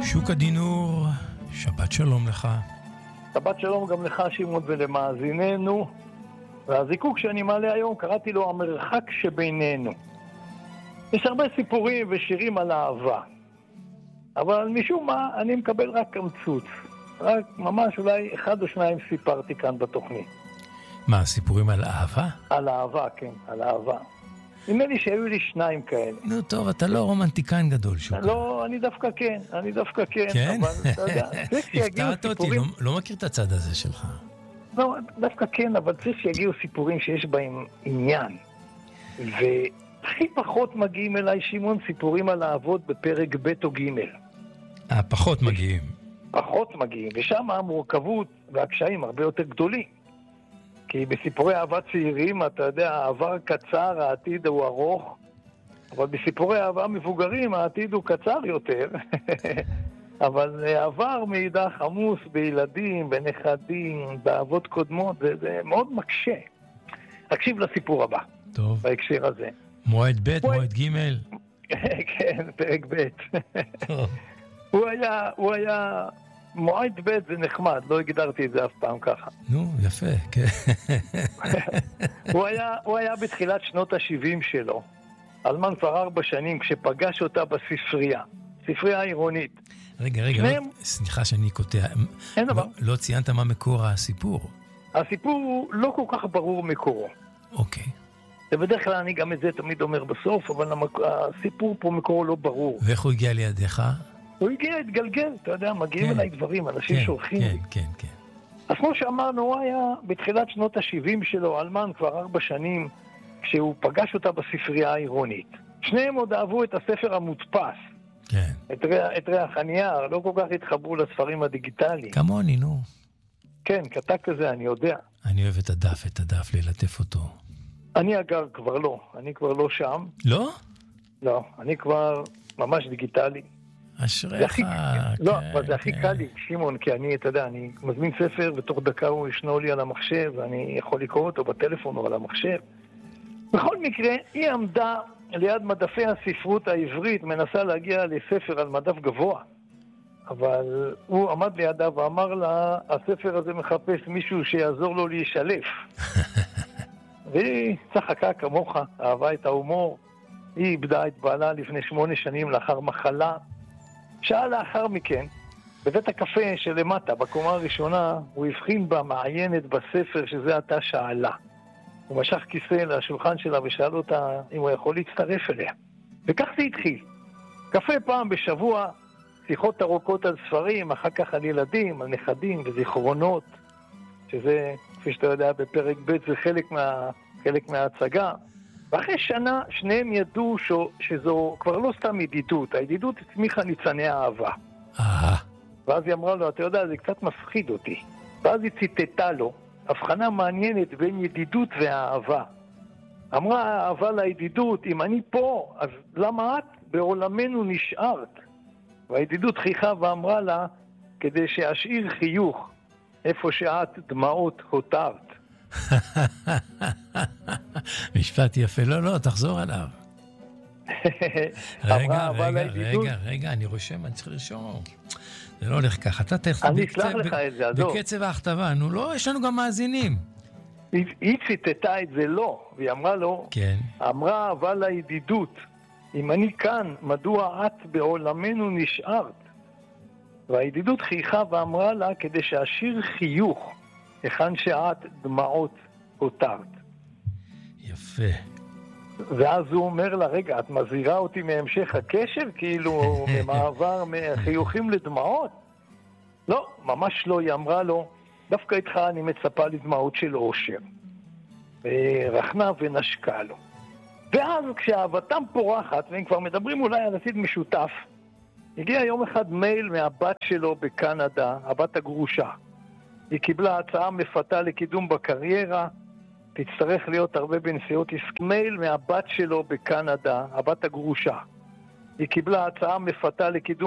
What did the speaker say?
שוקה דינור, שבת שלום לך. שבת שלום גם לך שמעון ולמאזיננו. והזיקוק שאני מעלה היום קראתי לו המרחק שבינינו. יש הרבה סיפורים ושירים על אהבה, אבל משום מה אני מקבל רק קמצוץ. רק ממש אולי אחד או שניים סיפרתי כאן בתוכנית. מה, סיפורים על אהבה? על אהבה, כן, על אהבה. נדמה לי שהיו לי שניים כאלה. נו טוב, אתה לא רומנטיקן גדול, שוקה. לא, אני דווקא כן. כן? אבל אתה יודע, צריך שיגיעו הפתעת אותי, סיפורים... לא מכיר את הצד הזה שלך. לא, דווקא כן, אבל צריך שיגיעו סיפורים שיש בהם עניין. והכי פחות מגיעים אליי, שמעון, סיפורים על אהבות בפרק ב' או ג'. פחות מגיעים. פחות מגיעים, ושם המורכבות והקשיים הרבה יותר גדולים. כי בסיפורי אהבה צעירים, אתה יודע, העבר קצר, העתיד הוא ארוך, אבל בסיפורי אהבה מבוגרים, העתיד הוא קצר יותר. אבל העבר מאידך עמוס בילדים, בנכדים, באהבות קודמות, זה מאוד מקשה. תקשיב לסיפור הבא. טוב. בהקשר הזה. מועד ב', מועד ג'. כן, פרק ב'. הוא היה... מועד ב' זה נחמד, לא הגדרתי את זה אף פעם ככה. נו, יפה, כן. הוא היה בתחילת שנות ה-70 שלו, אלמן כבר 4 שנים, כשפגש אותה בספרייה, ספרייה עירונית. רגע, סליחה שאני קוטע. אין דבר. לא ציינת מה מקור הסיפור. הסיפור הוא לא כל כך ברור מקורו. אוקיי. ובדרך כלל אני גם את זה תמיד אומר בסוף, אבל הסיפור פה מקורו לא ברור. ואיך הוא הגיע לידיך? הוא הגיע, התגלגל, אתה יודע, מגיעים אליי דברים, אנשים שולחים לי. כן. אז כמו שאמרנו, הוא היה בתחילת שנות ה-70 שלו, אלמן כבר 4 שנים, כשהוא פגש אותה בספרייה העירונית. שניהם עוד אהבו את הספר המודפס. כן. את ריח הנייר, לא כל כך התחברו לספרים הדיגיטליים. כמוני, נו. כן, קטע כזה, אני יודע. אני אוהב את הדף, ללטף אותו. אני אגב כבר לא שם. לא? לא, אני כבר ממש דיגיטלי. אשריך. לא, אבל זה הכי קל לי, שמעון, כי אתה יודע, אני מזמין ספר, ותוך דקה הוא ישנו לי על המחשב, ואני יכול לקרוא אותו בטלפון או על המחשב. בכל מקרה, היא עמדה ליד מדפי הספרות העברית, מנסה להגיע לספר על מדף גבוה. אבל הוא עמד לידה ואמר לה, הספר הזה מחפש מישהו שיעזור לו להישלף. והיא צחקה כמוך, אהבה את ההומור. היא איבדה את בעלה לפני 8 שנים לאחר מחלה. שעה לאחר מכן, בבית הקפה שלמטה, בקומה הראשונה, הוא הבחין בה מעיינת בספר שזה עתה שאלה. הוא משך כיסא לשולחן שלה ושאל אותה אם הוא יכול להצטרף אליה. וכך זה התחיל. קפה פעם בשבוע, שיחות ארוכות על ספרים, אחר כך על ילדים, על נכדים וזיכרונות, שזה, כפי שאתה יודע, בפרק ב' זה חלק מההצגה. ואחרי שנה, שניהם ידעו שזו כבר לא סתם ידידות, הידידות הצמיחה ניצני האהבה. ואז היא אמרה לו, אתה יודע, זה קצת מפחיד אותי. ואז היא ציטטה לו, הבחנה מעניינת בין ידידות והאהבה. אמרה האהבה לידידות, אם אני פה, אז למה את בעולמנו נשארת? והידידות חיכה ואמרה לה, כדי שאשאיר חיוך, איפה שאת דמעות הותרת. משפט יפה, לא, תחזור עליו. רגע, אני רושם, אני צריך לרשום. זה לא הולך ככה, אתה תכף... אני אשלח לך את זה, עזוב. בקצב ההכתבה, נו לא, יש לנו גם מאזינים. היא ציטטה את זה לא, והיא אמרה לו, אמרה אבל הידידות, אם אני כאן, מדוע את בעולמנו נשארת? והידידות חייכה ואמרה לה, כדי שאשיר חיוך, היכן שאת דמעות הותרת. יפה. ואז הוא אומר לה, רגע, את מזהירה אותי מהמשך הקשר? כאילו, ממעבר מחיוכים לדמעות? לא, ממש לא, היא אמרה לו, דווקא איתך אני מצפה לדמעות של אושר. ורחנה ונשקה לו. ואז כשאהבתם פורחת, והם כבר מדברים אולי על עתיד משותף, הגיע יום אחד מייל מהבת שלו בקנדה, הבת הגרושה. היא קיבלה הצעה מפתה לקידום בקריירה, תצטרך להיות הרבה בנסיעות עסקיות. מייל מהבת שלו בקנדה, הבת הגרושה. היא קיבלה הצעה מפתה לקידום